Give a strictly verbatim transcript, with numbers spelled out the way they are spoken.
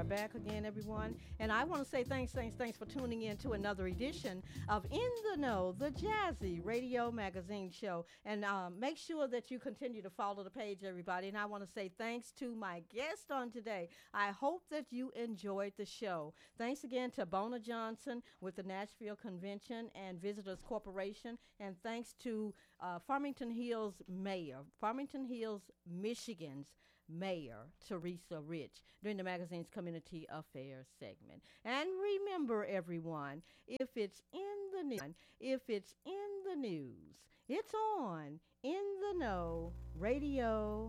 are back again, everyone. And I want to say thanks, thanks, thanks for tuning in to another edition of In the Know, the Jazzy Radio Magazine Show. And um, make sure that you continue to follow the page, everybody. And I want to say thanks to my guest on today. I hope that you enjoyed the show. Thanks again to Bona Johnson with the Nashville Convention and Visitors Corporation. And thanks to uh, Farmington Hills Mayor, Farmington Hills, Michigan's Mayor Teresa Rich during the magazine's community affairs segment. And remember, everyone, if it's in the news, if it's in the news, it's on In the Know Radio